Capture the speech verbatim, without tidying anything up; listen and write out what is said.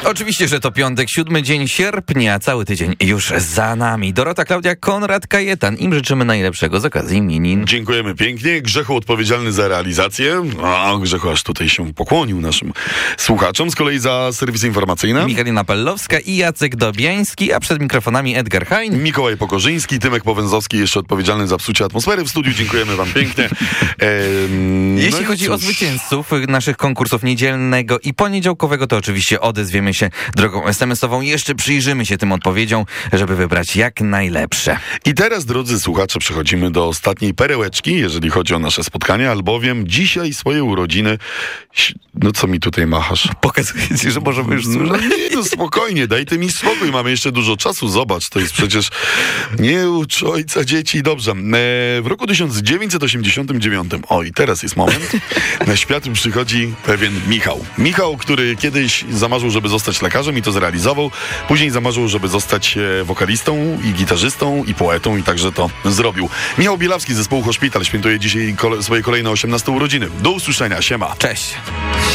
Oczywiście, że to piątek, siódmy dzień sierpnia, cały tydzień już za nami. Dorota, Klaudia, Konrad, Kajetan. Im życzymy najlepszego z okazji imienin. Dziękujemy pięknie. Grzechu odpowiedzialny za realizację. A Grzechu aż tutaj się pokłonił naszym słuchaczom. Z kolei za serwisy informacyjne Michalina Pellowska i Jacek Dobiański, a przed mikrofonami Edgar Hein. Mikołaj Pokorzyński, Tymek Powęzowski, jeszcze odpowiedzialny za psucie atmosfery w studiu. Dziękujemy wam pięknie. Ehm, Jeśli no chodzi cóż. o zwycięzców naszych konkursów niedzielnego i poniedziałkowego, to oczywiście odezwiemy się drogą es em esową. Jeszcze przyjrzymy się tym odpowiedziom, żeby wybrać jak najlepsze. I teraz, drodzy słuchacze, przechodzimy do ostatniej perełeczki, jeżeli chodzi o nasze spotkanie, albowiem dzisiaj swoje urodziny... No co mi tutaj machasz? Pokazuję ci, że możemy już No słuchać. nie, no spokojnie, daj ty mi spokój, mamy jeszcze dużo czasu, zobacz, to jest przecież nie ucz ojca dzieci, dobrze. E, w roku tysiąc dziewięćset osiemdziesiątym dziewiątym, o i teraz jest moment, na świat przychodzi pewien Michał. Michał, który kiedyś zamarzył, żeby zostać lekarzem i to zrealizował, później zamarzył, żeby zostać wokalistą i gitarzystą i poetą i także to zrobił. Michał Bielawski z zespołu Hospital świętuje dzisiaj kole- swoje kolejne osiemnaste urodziny. Do usłyszenia, siema. Cześć.